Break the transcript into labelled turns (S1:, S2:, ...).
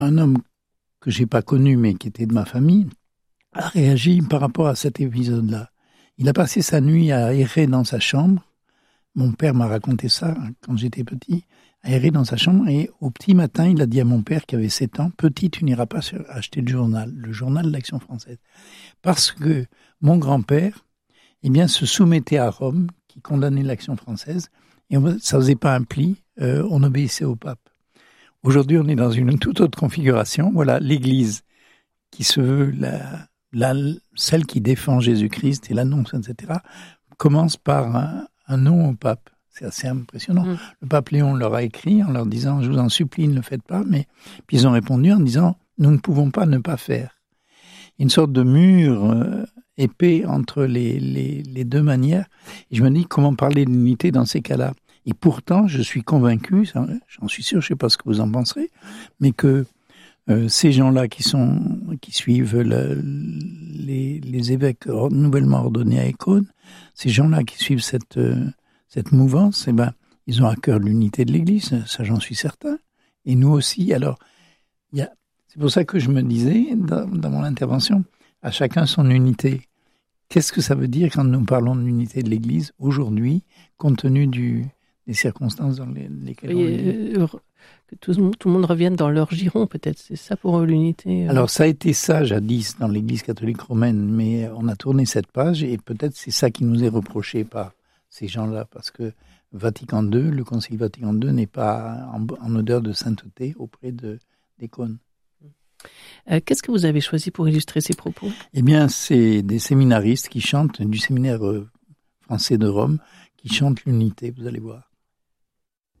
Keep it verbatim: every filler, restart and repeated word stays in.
S1: Un homme que j'ai pas connu, mais qui était de ma famille, a réagi par rapport à cet épisode-là. Il a passé sa nuit à errer dans sa chambre. Mon père m'a raconté ça quand j'étais petit, à errer dans sa chambre. Et au petit matin, il a dit à mon père qui avait sept ans, « Petit, tu n'iras pas acheter le journal, le journal de l'Action française. » Parce que mon grand-père, eh bien, se soumettait à Rome, qui condamnait l'Action française, et ça faisait pas un pli, euh, on obéissait au pape. Aujourd'hui, on est dans une toute autre configuration. Voilà, l'Église qui se veut la, la, celle qui défend Jésus-Christ et l'annonce, et cetera, commence par un, un non au pape. C'est assez impressionnant. Mmh. Le pape Léon leur a écrit en leur disant « Je vous en supplie, ne le faites pas ». Mais puis ils ont répondu en disant « Nous ne pouvons pas ne pas faire ». Une sorte de mur euh, épais entre les, les, les deux manières. Et je me dis comment parler de l'unité dans ces cas-là. Et pourtant, je suis convaincu, j'en suis sûr, je ne sais pas ce que vous en penserez, mais que euh, ces gens-là qui sont qui suivent le, les, les évêques nouvellement ordonnés à Écône, ces gens-là qui suivent cette, euh, cette mouvance, eh ben, ils ont à cœur l'unité de l'Église, ça j'en suis certain. Et nous aussi. Alors, il y a, c'est pour ça que je me disais, dans, dans mon intervention, à chacun son unité. Qu'est-ce que ça veut dire quand nous parlons de l'unité de l'Église aujourd'hui, compte tenu du... des circonstances dans les, lesquelles on vit.
S2: Euh, que tout, tout le monde revienne dans leur giron, peut-être. C'est ça pour l'unité. Euh...
S1: Alors, ça a été ça, jadis, dans l'Église catholique romaine, mais on a tourné cette page, et peut-être c'est ça qui nous est reproché par ces gens-là, parce que Vatican deux, le Concile Vatican deux, n'est pas en, en odeur de sainteté auprès de, d'Écône.
S2: Euh, qu'est-ce que vous avez choisi pour illustrer ces propos ?
S1: Eh bien, c'est des séminaristes qui chantent, du séminaire français de Rome, qui chantent l'unité, vous allez voir.